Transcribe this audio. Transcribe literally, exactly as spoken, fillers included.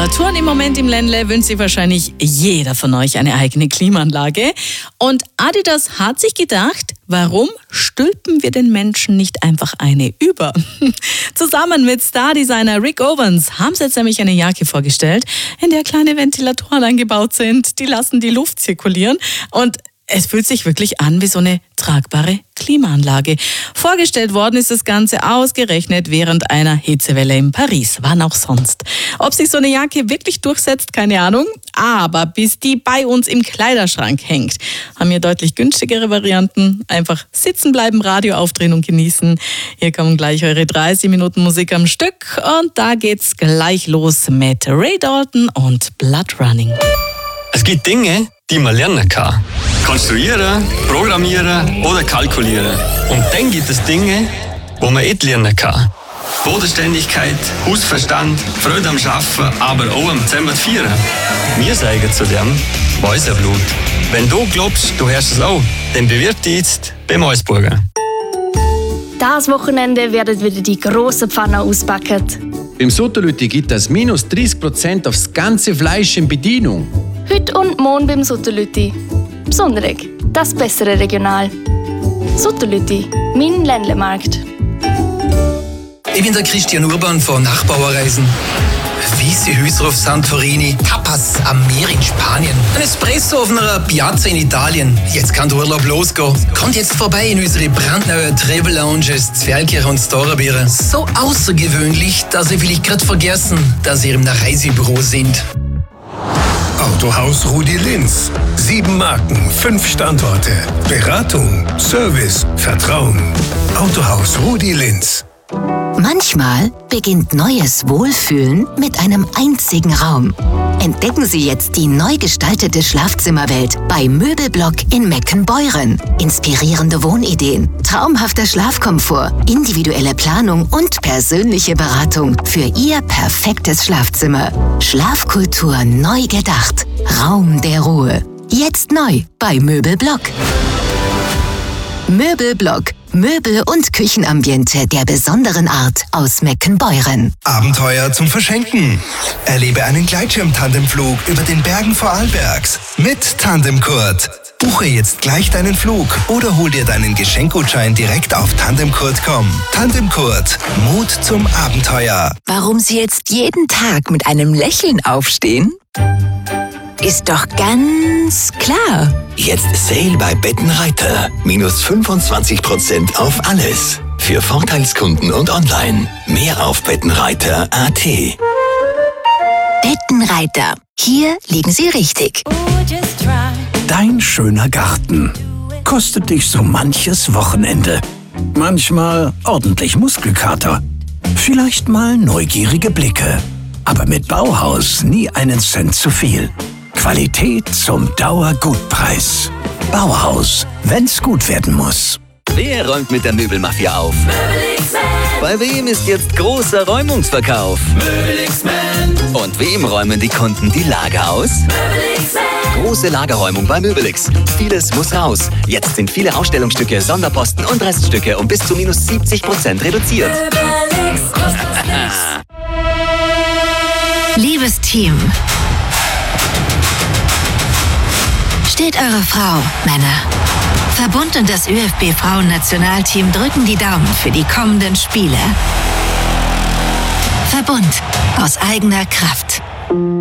Temperaturen im Moment im Ländle wünscht sich wahrscheinlich jeder von euch eine eigene Klimaanlage. Und Adidas hat sich gedacht, warum stülpen wir den Menschen nicht einfach eine über? Zusammen mit Stardesigner Rick Owens haben sie jetzt nämlich eine Jacke vorgestellt, in der kleine Ventilatoren eingebaut sind. Die lassen die Luft zirkulieren und es fühlt sich wirklich an wie so eine tragbare Klimaanlage. Vorgestellt worden ist das Ganze ausgerechnet während einer Hitzewelle in Paris. Wann auch sonst. Ob sich so eine Jacke wirklich durchsetzt, keine Ahnung. Aber bis die bei uns im Kleiderschrank hängt, haben wir deutlich günstigere Varianten. Einfach sitzen bleiben, Radio aufdrehen und genießen. Hier kommen gleich eure dreißig Minuten Musik am Stück. Und da geht's gleich los mit Ray Dalton und Blood Running. Es gibt Dinge, die man lernen kann. Konstruieren, programmieren oder kalkulieren. Und dann gibt es Dinge, wo man nicht lernen kann. Bodenständigkeit, Hausverstand, Freude am Arbeiten, aber auch am Zusammenführen. Wir sagen zu dem Mäuserblut. Wenn du glaubst, du hörst es auch, dann bewirb dich jetzt bei Mäusburger. Das Wochenende werden wieder die grossen Pfannen ausgepackt. Beim Sotolütti gibt es minus dreißig Prozent aufs ganze Fleisch in Bedienung. Heute und morgen beim Sotolütti. Besonderes, das bessere Regional. Sotolütti, mein Ländlemarkt. Ich bin der Christian Urban von Nachbauerreisen. Weisse Häuser auf Santorini, Tapas am Meer in Spanien, ein Espresso auf einer Piazza in Italien. Jetzt kann der Urlaub losgehen. Kommt jetzt vorbei in unsere brandneuen Travel Lounges Zwergkirch und Storabieren. So außergewöhnlich, dass ihr vielleicht gerade vergessen, dass ihr im Reisebüro sind. Autohaus Rudi Linz. Sieben Marken, fünf Standorte. Beratung, Service, Vertrauen. Autohaus Rudi Linz. Manchmal beginnt neues Wohlfühlen mit einem einzigen Raum. Entdecken Sie jetzt die neu gestaltete Schlafzimmerwelt bei Möbelblock in Meckenbeuren. Inspirierende Wohnideen, traumhafter Schlafkomfort, individuelle Planung und persönliche Beratung für Ihr perfektes Schlafzimmer. Schlafkultur neu gedacht. Raum der Ruhe. Jetzt neu bei Möbelblock. Möbelblock. Möbel- und Küchenambiente der besonderen Art aus Meckenbeuren. Abenteuer zum Verschenken. Erlebe einen Gleitschirm-Tandemflug über den Bergen Vorarlbergs mit Tandemkurt. Buche jetzt gleich deinen Flug oder hol dir deinen Geschenkgutschein direkt auf tandemkurt punkt com. Tandemkurt. Mut zum Abenteuer. Warum Sie jetzt jeden Tag mit einem Lächeln aufstehen? Ist doch ganz klar. Jetzt Sale bei Bettenreiter. Minus fünfundzwanzig Prozent auf alles. Für Vorteilskunden und online. Mehr auf bettenreiter punkt a t. Bettenreiter. Hier liegen Sie richtig. Dein schöner Garten kostet dich so manches Wochenende. Manchmal ordentlich Muskelkater. Vielleicht mal neugierige Blicke. Aber mit Bauhaus nie einen Cent zu viel. Qualität zum Dauergutpreis. Bauhaus, wenn's gut werden muss. Wer räumt mit der Möbelmafia auf? Bei wem ist jetzt großer Räumungsverkauf? Und wem räumen die Kunden die Lager aus? Große Lagerräumung bei Möbelix. Vieles muss raus. Jetzt sind viele Ausstellungsstücke, Sonderposten und Reststücke um bis zu minus siebzig Prozent reduziert. Liebes Team, steht eure Frau, Männer. Verbund und das ÖFB-Frauen-Nationalteam drücken die Daumen für die kommenden Spiele. Verbund aus eigener Kraft.